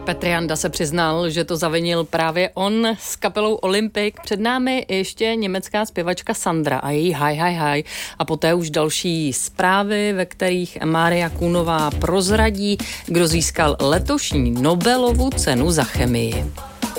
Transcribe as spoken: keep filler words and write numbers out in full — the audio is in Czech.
Petr Janda se přiznal, že to zavinil právě on s kapelou Olympic. Před námi ještě německá zpěvačka Sandra a její Hi Hi Hi a poté už další zprávy, ve kterých Mária Kunová prozradí, kdo získal letošní Nobelovu cenu za chemii.